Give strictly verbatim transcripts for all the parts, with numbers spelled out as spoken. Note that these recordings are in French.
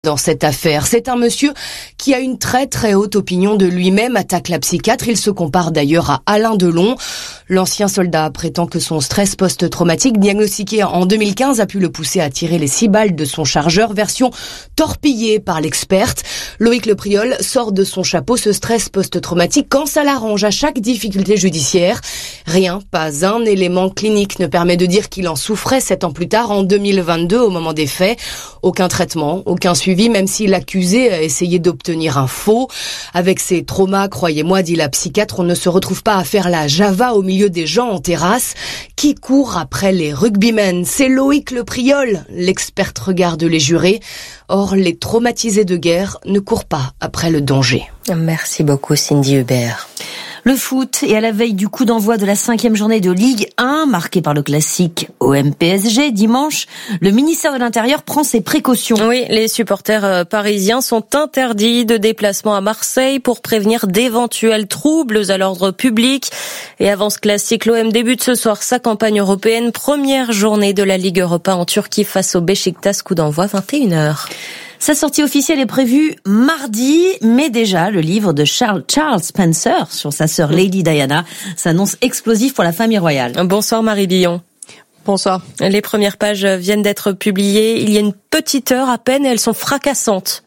Dans cette affaire, c'est un monsieur qui a une très très haute opinion de lui-même, attaque la psychiatre. Il se compare d'ailleurs à Alain Delon. L'ancien soldat prétend que son stress post-traumatique diagnostiqué en deux mille quinze a pu le pousser à tirer les six balles de son chargeur, version torpillée par l'experte. Loïc Lepriol sort de son chapeau ce stress post-traumatique quand ça l'arrange à chaque difficulté judiciaire. Rien, pas un élément clinique ne permet de dire qu'il en souffrait sept ans plus tard, en deux mille vingt-deux, au moment des faits. Aucun traitement, aucun suivi, même si l'accusé a essayé d'obtenir un faux. Avec ses traumas, croyez-moi, dit la psychiatre, on ne se retrouve pas à faire la Java au milieu des gens en terrasse. Qui court après les rugbymen? C'est Loïc Lepriol. L'experte regarde les jurés. Or, les traumatisés de guerre ne courent pas après le danger. Merci beaucoup, Cindy Hubert. Le foot, et à la veille du coup d'envoi de la cinquième journée de Ligue un, marquée par le classique O M P S G dimanche, le ministère de l'Intérieur prend ses précautions. Oui, les supporters parisiens sont interdits de déplacement à Marseille pour prévenir d'éventuels troubles à l'ordre public. Et avant ce classique, l'O M débute ce soir sa campagne européenne, première journée de la Ligue Europa en Turquie face au Beşiktaş, coup d'envoi vingt et une heures. Sa sortie officielle est prévue mardi, mais déjà, le livre de Charles, Charles Spencer sur sa sœur Lady Diana s'annonce explosif pour la famille royale. Bonsoir Marie Billon. Bonsoir. Les premières pages viennent d'être publiées il y a une petite heure à peine et elles sont fracassantes.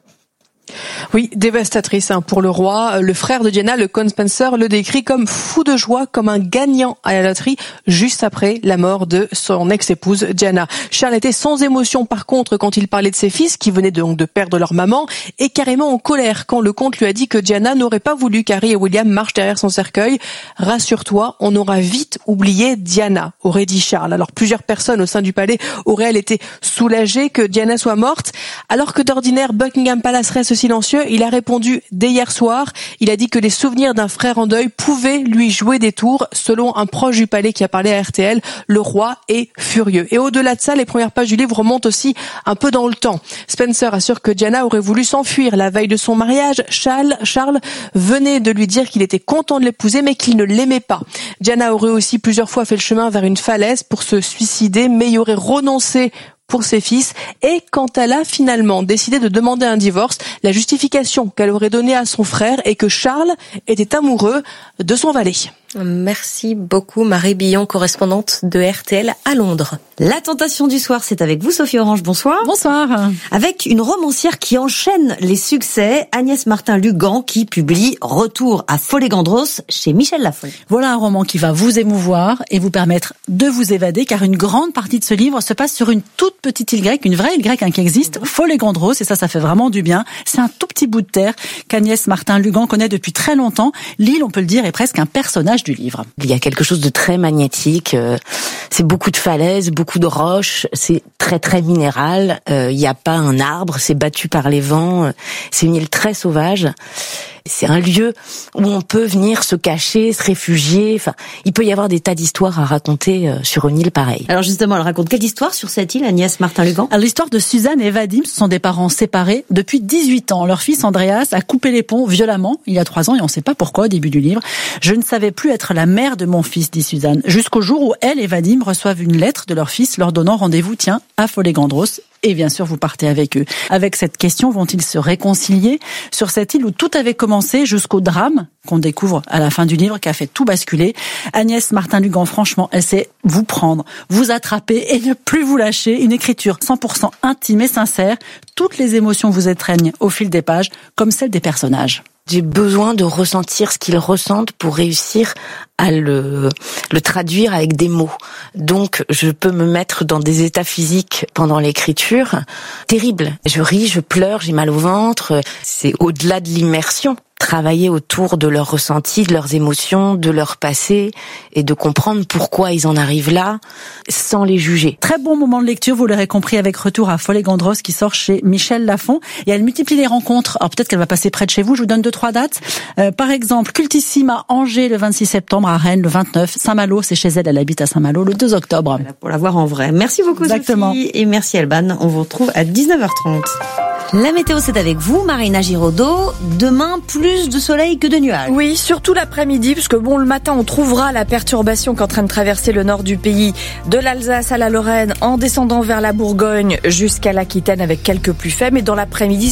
Oui, dévastatrice hein, pour le roi. Le frère de Diana, le comte Spencer, le décrit comme fou de joie, comme un gagnant à la loterie, juste après la mort de son ex-épouse Diana. Charles était sans émotion par contre quand il parlait de ses fils, qui venaient donc de perdre leur maman, et carrément en colère quand le comte lui a dit que Diana n'aurait pas voulu qu'Harry et William marchent derrière son cercueil. Rassure-toi, on aura vite oublié Diana, aurait dit Charles. Alors plusieurs personnes au sein du palais auraient été soulagées que Diana soit morte, alors que d'ordinaire Buckingham Palace reste silencieux. Il a répondu dès hier soir. Il a dit que les souvenirs d'un frère en deuil pouvaient lui jouer des tours. Selon un proche du palais qui a parlé à R T L, le roi est furieux. Et au-delà de ça, les premières pages du livre remontent aussi un peu dans le temps. Spencer assure que Diana aurait voulu s'enfuir la veille de son mariage. Charles, Charles venait de lui dire qu'il était content de l'épouser, mais qu'il ne l'aimait pas. Diana aurait aussi plusieurs fois fait le chemin vers une falaise pour se suicider, mais y aurait renoncé pour ses fils. Et quand elle a finalement décidé de demander un divorce, la justification qu'elle aurait donnée à son frère est que Charles était amoureux de son valet. Merci beaucoup Marie Billon, correspondante de R T L à Londres. La tentation du soir, c'est avec vous Sophie Orange, bonsoir. Bonsoir. Avec une romancière qui enchaîne les succès, Agnès Martin-Lugan qui publie Retour à Folegandros chez Michel Lafon. Voilà un roman qui va vous émouvoir et vous permettre de vous évader, car une grande partie de ce livre se passe sur une toute petite île grecque, une vraie île grecque hein, qui existe, Folegandros, et ça, ça fait vraiment du bien. C'est un tout petit bout de terre qu'Agnès Martin-Lugan connaît depuis très longtemps. L'île, on peut le dire, est presque un personnage du livre. Il y a quelque chose de très magnétique, euh, c'est beaucoup de falaises, beaucoup de roches, c'est très très minéral, euh, il n'y a pas un arbre, c'est battu par les vents, euh, c'est une île très sauvage. C'est un lieu où on peut venir se cacher, se réfugier. Enfin, il peut y avoir des tas d'histoires à raconter sur une île pareille. Alors justement, elle raconte quelle histoire sur cette île, Agnès Martin-Lugan? Alors l'histoire de Suzanne et Vadim, ce sont des parents séparés depuis dix-huit ans. Leur fils Andreas a coupé les ponts violemment il y a trois ans et on ne sait pas pourquoi au début du livre. Je ne savais plus être la mère de mon fils, dit Suzanne, jusqu'au jour où elle et Vadim reçoivent une lettre de leur fils leur donnant rendez-vous, tiens, à Folegandros. Et bien sûr, vous partez avec eux. Avec cette question, vont-ils se réconcilier sur cette île où tout avait commencé jusqu'au drame qu'on découvre à la fin du livre, qui a fait tout basculer? Agnès Martin-Lugan, franchement, elle sait vous prendre, vous attraper et ne plus vous lâcher. Une écriture cent pour cent intime et sincère. Toutes les émotions vous étreignent au fil des pages, comme celles des personnages. J'ai besoin de ressentir ce qu'ils ressentent pour réussir à le, le traduire avec des mots. Donc, je peux me mettre dans des états physiques pendant l'écriture terribles. Je ris, je pleure, j'ai mal au ventre. C'est au-delà de l'immersion. Travailler autour de leurs ressentis, de leurs émotions, de leur passé et de comprendre pourquoi ils en arrivent là sans les juger. Très bon moment de lecture, vous l'aurez compris, avec Retour à Folegandros qui sort chez Michel Lafon. Et elle multiplie les rencontres. Alors peut-être qu'elle va passer près de chez vous. Je vous donne deux, trois dates. Euh, par exemple, Cultissime à Angers le vingt-six septembre, à Rennes le vingt-neuf, Saint-Malo, c'est chez elle, elle habite à Saint-Malo le deux octobre. Voilà, pour la voir en vrai. Merci beaucoup Exactement. Sophie et merci Alban. On vous retrouve à dix-neuf heures trente. La météo, c'est avec vous, Marina Giraudot. Demain, plus de soleil que de nuages. Oui, surtout l'après-midi, parce que bon, le matin, on trouvera la perturbation qui est en train de traverser le nord du pays, de l'Alsace à la Lorraine, en descendant vers la Bourgogne jusqu'à l'Aquitaine avec quelques pluies faibles. Et dans l'après-midi,